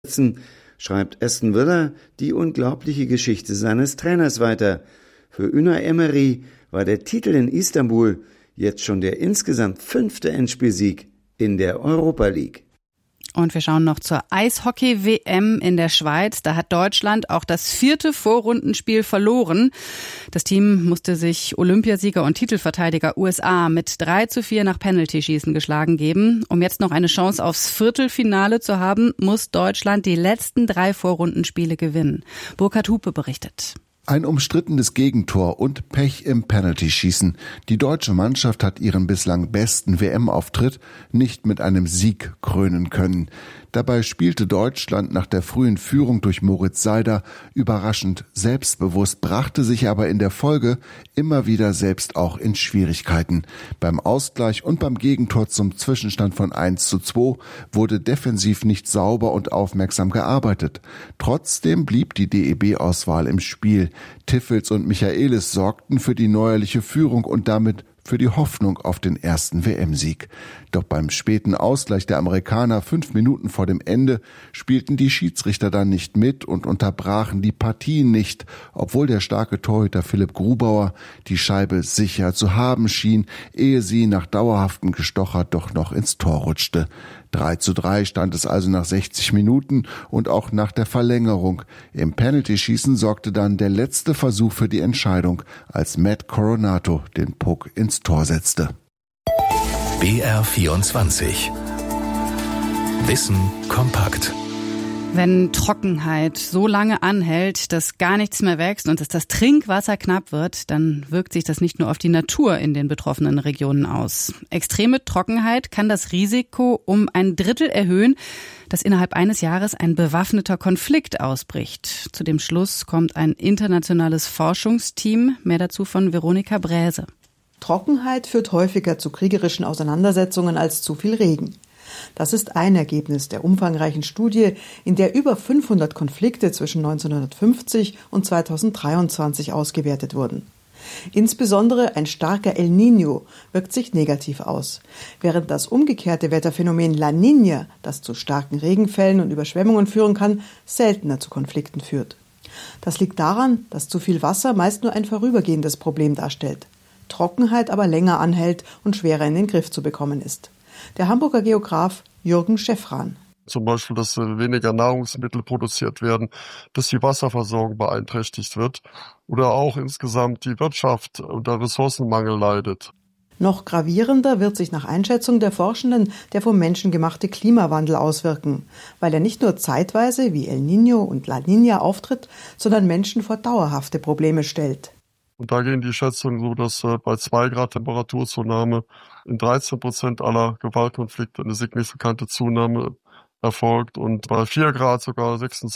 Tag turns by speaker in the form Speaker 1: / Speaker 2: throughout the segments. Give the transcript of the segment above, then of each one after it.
Speaker 1: schreibt Aston Villa die unglaubliche Geschichte seines Trainers weiter. Für Unai Emery war der Titel in Istanbul jetzt schon der insgesamt 5. Endspielsieg in der Europa League.
Speaker 2: Und wir schauen noch zur Eishockey-WM in der Schweiz. Da hat Deutschland auch das 4. Vorrundenspiel verloren. Das Team musste sich Olympiasieger und Titelverteidiger USA mit 3:4 nach Penaltyschießen geschlagen geben. Um jetzt noch eine Chance aufs Viertelfinale zu haben, muss Deutschland die letzten 3 Vorrundenspiele gewinnen. Burkhard Hupe berichtet.
Speaker 3: Ein umstrittenes Gegentor und Pech im Penaltyschießen. Die deutsche Mannschaft hat ihren bislang besten WM-Auftritt nicht mit einem Sieg krönen können. Dabei spielte Deutschland nach der frühen Führung durch Moritz Seider überraschend selbstbewusst, brachte sich aber in der Folge immer wieder selbst auch in Schwierigkeiten. Beim Ausgleich und beim Gegentor zum Zwischenstand von 1:2 wurde defensiv nicht sauber und aufmerksam gearbeitet. Trotzdem blieb die DEB-Auswahl im Spiel. Tiffels und Michaelis sorgten für die neuerliche Führung und damit für die Hoffnung auf den ersten WM-Sieg. Doch beim späten Ausgleich der Amerikaner 5 Minuten vor dem Ende spielten die Schiedsrichter dann nicht mit und unterbrachen die Partie nicht, obwohl der starke Torhüter Philipp Grubauer die Scheibe sicher zu haben schien, ehe sie nach dauerhaftem Gestocher doch noch ins Tor rutschte. 3:3 stand es also nach 60 Minuten und auch nach der Verlängerung. Im Penaltyschießen sorgte dann der letzte Versuch für die Entscheidung, als Matt Coronato den Puck ins Tor setzte.
Speaker 4: BR24 Wissen kompakt.
Speaker 2: Wenn Trockenheit so lange anhält, dass gar nichts mehr wächst und dass das Trinkwasser knapp wird, dann wirkt sich das nicht nur auf die Natur in den betroffenen Regionen aus. Extreme Trockenheit kann das Risiko um 1/3 erhöhen, dass innerhalb eines Jahres ein bewaffneter Konflikt ausbricht. Zu dem Schluss kommt ein internationales Forschungsteam. Mehr dazu von Veronika Bräse.
Speaker 5: Trockenheit führt häufiger zu kriegerischen Auseinandersetzungen als zu viel Regen. Das ist ein Ergebnis der umfangreichen Studie, in der über 500 Konflikte zwischen 1950 und 2023 ausgewertet wurden. Insbesondere ein starker El Niño wirkt sich negativ aus, während das umgekehrte Wetterphänomen La Niña, das zu starken Regenfällen und Überschwemmungen führen kann, seltener zu Konflikten führt. Das liegt daran, dass zu viel Wasser meist nur ein vorübergehendes Problem darstellt, Trockenheit aber länger anhält und schwerer in den Griff zu bekommen ist. Der Hamburger Geograf Jürgen Schäffran.
Speaker 6: Zum Beispiel, dass weniger Nahrungsmittel produziert werden, dass die Wasserversorgung beeinträchtigt wird oder auch insgesamt die Wirtschaft unter Ressourcenmangel leidet.
Speaker 5: Noch gravierender wird sich nach Einschätzung der Forschenden der vom Menschen gemachte Klimawandel auswirken, weil er nicht nur zeitweise wie El Niño und La Niña auftritt, sondern Menschen vor dauerhafte Probleme stellt.
Speaker 6: Und da gehen die Schätzungen so, dass bei 2 Grad Temperaturzunahme in 13% aller Gewaltkonflikte eine signifikante Zunahme erfolgt und bei 4 Grad sogar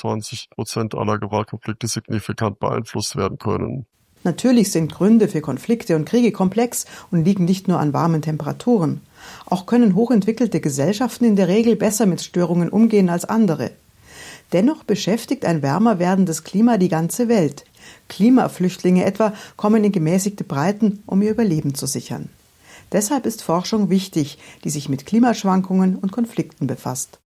Speaker 6: 26% aller Gewaltkonflikte signifikant beeinflusst werden können.
Speaker 5: Natürlich sind Gründe für Konflikte und Kriege komplex und liegen nicht nur an warmen Temperaturen. Auch können hochentwickelte Gesellschaften in der Regel besser mit Störungen umgehen als andere. Dennoch beschäftigt ein wärmer werdendes Klima die ganze Welt. Klimaflüchtlinge etwa kommen in gemäßigte Breiten, um ihr Überleben zu sichern. Deshalb ist Forschung wichtig, die sich mit Klimaschwankungen und Konflikten befasst.